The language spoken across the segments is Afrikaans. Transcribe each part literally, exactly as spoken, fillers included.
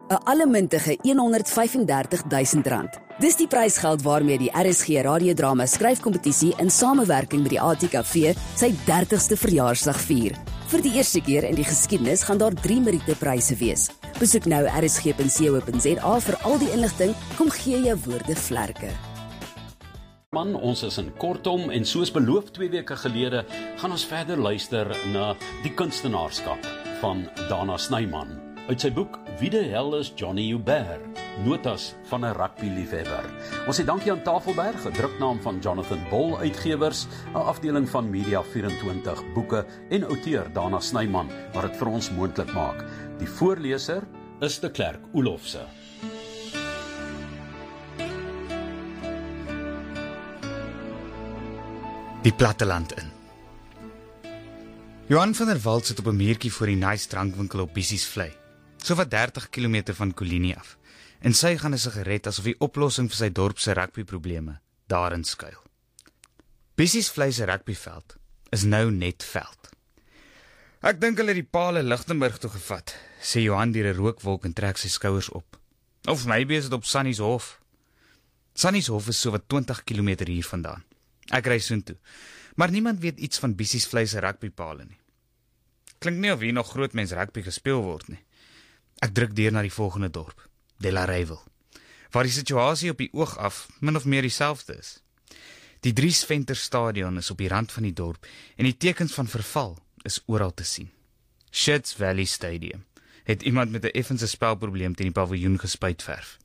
'n allemintige honderdvyfendertigduisend rand. Dis die prysgeld waarmee die R S G radiodrama skryfkompetisie in samewerking met die A T K V sy dertigste verjaarsdag vier. Vir die eerste keer in die geskiedenis gaan daar drie Meriete-pryse wees. Besoek nou r s g punt co punt za vir al die inligting. Kom gee jou woorde vlerke. Man, ons is in Kortom en soos beloof twee weke gelede gaan ons verder luister na die kunstenaarskap van Dana Snyman. Uit sy boek Wie de hel is Johnny Joubert? Notas van 'n rugby-liefhebber. Ons sê dankie aan Tafelberg, 'n druknaam van Jonathan Bol Uitgewers, 'n afdeling van Media vyf-en-twintig boeke en outeur Dana Snyman wat dit vir ons moontlik maak. Die voorleser is de Klerk Oelofse. Die platteland in. Johan van der Walt sit op 'n muurtjie voor die nice drankwinkel op Bissies Vlei, so wat dertig kilometer van Kolinie af, en sy gaan 'n sigaret asof die oplossing vir sy dorp se rugbyprobleme daarin skuil. Bissies Vlei se rugbyveld is nou net veld. Ek dink hulle het die paal in Lichtenburg toe gevat, sê Johan deur 'n rookwolk en trek sy skouers op. Of maybe is dit op Sannies Hof. Sannies Hof is so wat twintig kilometer hier vandaan. Ek ry soontoe, maar niemand weet iets van Bissies Vlei se rugbypale nie. Klink nie of hier nog groot mens rugby gespeel word nie. Ek druk deur na die volgende dorp, Delareyville, waar die situasie op die oog af min of meer dieselfde is. Die Dries Venter Stadion is op die rand van die dorp en die tekens van verval is oral te sien. Shits Valley Stadium het iemand met 'n effense spelprobleem teen die paviljoen gespuitverf.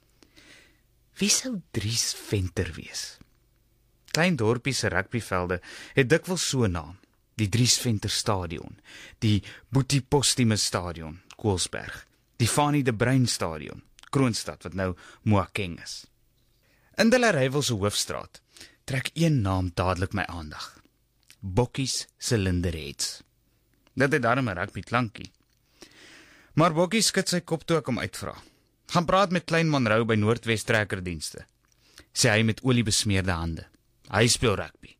Wie sou Dries Venter wees? Klein dorpie se rugbyvelde het dikwels so 'n naam, die Dries Venter Stadion, die Boetie Postumus Stadion, Koelsberg, die Fanny de Bruin Stadion, Kroonstad wat nou Moakeng is. In Delareyville se hoofstraat trek een naam dadelik my aandag. Bokkies Cylinderheads. Dit het daarom 'n rugby klankie. Maar Bokkie skud sy kop toe ek hom uitvra. Gaan praat met Klein Monroe by Noordwes Trekkerdienste, sê hy met olie besmeerde hande. Hy speel rugby.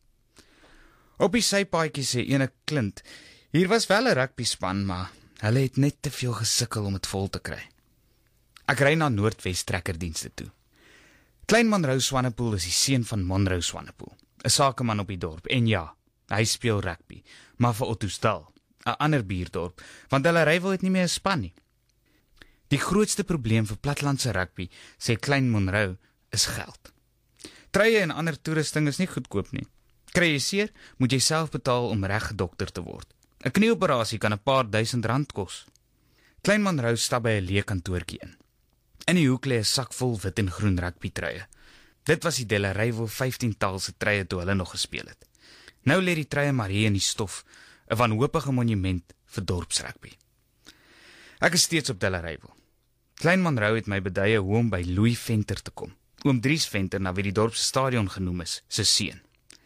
Op die sypaadjie sê ene Klint, hier was wel 'n rugby span, maar hulle het net te veel gesukkel om dit vol te kry. Ek ry na Noordwes Trekkerdienste toe. Klein Monroe Swanepoel is die seun van Monroe Swanepoel, 'n sakeman op die dorp, en ja, hy speel rugby, maar vir Ottosdal, 'n ander buurdorp, want hulle Delareyville het nie meer 'n span nie. Die grootste probleem vir plattelandse rugby, sê Klein Monroe, is geld. Truie en ander toerusting is nie goedkoop nie. Kry jy seer, moet jy self betaal om reg gedokter te word. 'n Knieoperasie kan 'n paar duisend rand kos. Klein Monroe stap by 'n leë kantoortjie in. In die hoek lê 'n sak vol wit en groen rugby truie. Dit was die Delareyville vyftientalse truie toe hulle nog gespeel het. Nou lê die truie maar hier in die stof, 'n wanhopige monument vir dorpsrugby. Ek is steeds op Delareyville. Klein Monroe het my beduie hoe om by Louis Venter te kom. Oom Dries Venter, na wie die dorp se stadion genoem is, se seun.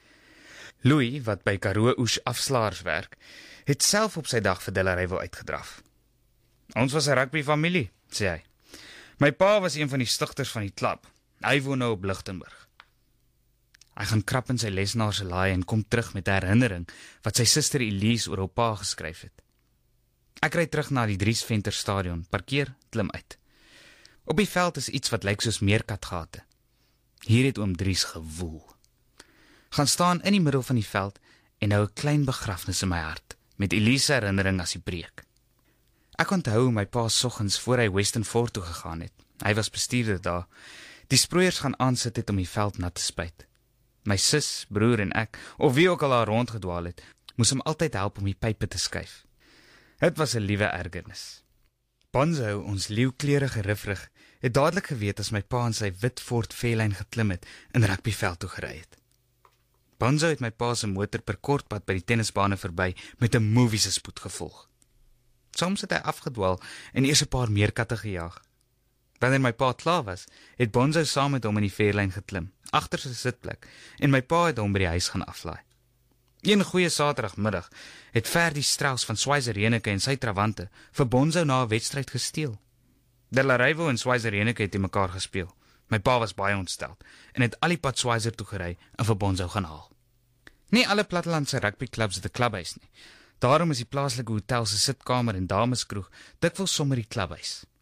Louis, wat by Karoo Oes afslaers werk, het self op sy dag vir Delareyville uitgedraf. Ons was 'n rugbyfamilie, sê hy. My pa was een van die stigters van die klub. Hy woon nou op Lichtenburg. Hy gaan krap in sy lesenaar se laai en kom terug met 'n herinnering wat sy suster Elise oor haar pa geskryf het. Ek ry terug na die Dries Venter Stadion, parkeer, klim uit. Op die veld is iets wat lyk soos meerkatgate. Hier het oom Dries gewoel. Gaan staan in die middel van die veld en nou 'n klein begrafnis in my hart, met Elise se herinnering as die preek. Ek onthou hoe my pa soggens voor hy Western Fort toe gegaan het. Hy was bestuurder daar. Die sproeiers gaan aansit het om die veld nat te spuit. My sus, broer en ek, of wie ook al daar rondgedwaal het, moes hom altyd help om die pype te skuif. Het was 'n liewe ergernis. Bonzo, ons leeukleurige rifrig, het dadelik geweet as my pa in sy wit Ford Fairlane geklim het en rugbyveld toe gery het. Bonzo het my pa se motor per kortpad by die tennisbane verby met 'n movie se spoed gevolg. Soms het hy afgedwaal en eers 'n paar meerkatte gejaag. Wanneer my pa klaar was, het Bonzo saam met hom in die Fairlane geklim, agter sy sitplek, en my pa het hom by die huis gaan aflaai. Een goeie Saterdagmiddag het Ferdi Strauss van Schweizer Reneke en sy trawante vir Bonzo na 'n wedstryd gesteel. Delareyville en Schweizer Reneke het in mekaar gespeel. My pa was baie ontsteld en het al die pad Schweizer toe gery en vir Bonzo gaan haal. Nie alle plattelandse rugbyklubs het 'n klubhuis nie. Daarom is die plaaslike hotel se sitkamer en dameskroeg dikwels sommer die klubhuis.